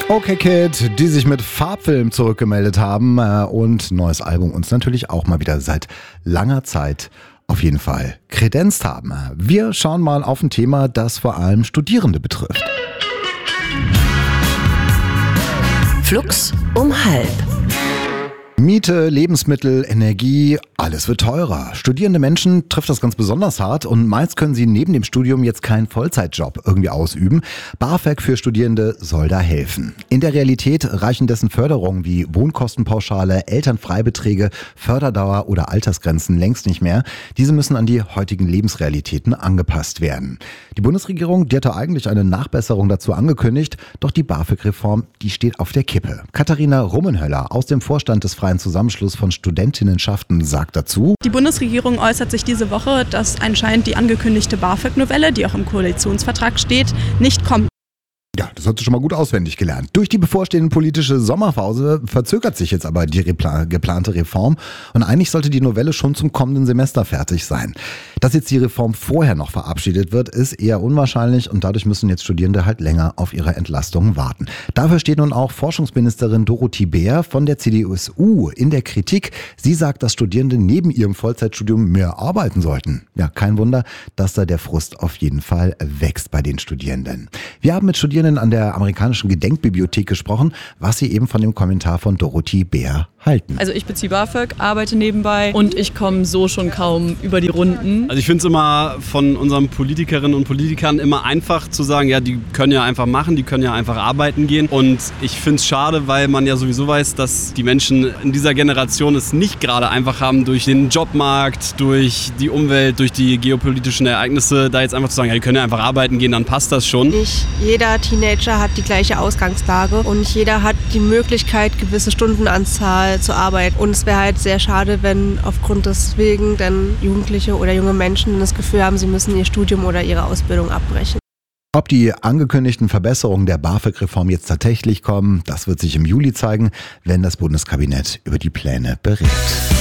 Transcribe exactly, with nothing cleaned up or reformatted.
Okay Kid, die sich mit Farbfilm zurückgemeldet haben äh, und neues Album uns natürlich auch mal wieder seit langer Zeit auf jeden Fall kredenzt haben. Wir schauen mal auf ein Thema, das vor allem Studierende betrifft. Flux um halb. Miete, Lebensmittel, Energie, alles wird teurer. Studierende Menschen trifft das ganz besonders hart und meist können sie neben dem Studium jetzt keinen Vollzeitjob irgendwie ausüben. BAföG für Studierende soll da helfen. In der Realität reichen dessen Förderungen wie Wohnkostenpauschale, Elternfreibeträge, Förderdauer oder Altersgrenzen längst nicht mehr. Diese müssen an die heutigen Lebensrealitäten angepasst werden. Die Bundesregierung, die hatte eigentlich eine Nachbesserung dazu angekündigt, doch die BAföG-Reform, die steht auf der Kippe. Katharina Rummenhöller aus dem Vorstand des Freien Zusammenschluss von Studentinnenschaften sagt dazu: Die Bundesregierung äußert sich diese Woche, dass anscheinend die angekündigte BAföG-Novelle, die auch im Koalitionsvertrag steht, nicht kommt. Ja, das hat sie schon mal gut auswendig gelernt. Durch die bevorstehende politische Sommerpause verzögert sich jetzt aber die repla- geplante Reform und eigentlich sollte die Novelle schon zum kommenden Semester fertig sein. Dass jetzt die Reform vorher noch verabschiedet wird, ist eher unwahrscheinlich und dadurch müssen jetzt Studierende halt länger auf ihre Entlastungen warten. Dafür steht nun auch Forschungsministerin Dorothee Bär von der C D S U in der Kritik. Sie sagt, dass Studierende neben ihrem Vollzeitstudium mehr arbeiten sollten. Ja, kein Wunder, dass da der Frust auf jeden Fall wächst bei den Studierenden. Wir haben mit Studierenden an der amerikanischen Gedenkbibliothek gesprochen, was sie eben von dem Kommentar von Dorothee Bär halten. Also ich beziehe BAföG, arbeite nebenbei und ich komme so schon kaum über die Runden. Also ich finde es immer von unseren Politikerinnen und Politikern immer einfach zu sagen, ja, die können ja einfach machen, die können ja einfach arbeiten gehen. Und ich finde es schade, weil man ja sowieso weiß, dass die Menschen in dieser Generation es nicht gerade einfach haben, durch den Jobmarkt, durch die Umwelt, durch die geopolitischen Ereignisse, da jetzt einfach zu sagen, ja, die können ja einfach arbeiten gehen, dann passt das schon. Nicht jeder Teenager hat die gleiche Ausgangslage und nicht jeder hat die Möglichkeit, gewisse Stundenanzahl zu arbeiten. Und es wäre halt sehr schade, wenn aufgrund deswegen dann Jugendliche oder junge Menschen das Gefühl haben, sie müssen ihr Studium oder ihre Ausbildung abbrechen. Ob die angekündigten Verbesserungen der BAföG-Reform jetzt tatsächlich kommen, das wird sich im Juli zeigen, wenn das Bundeskabinett über die Pläne berät.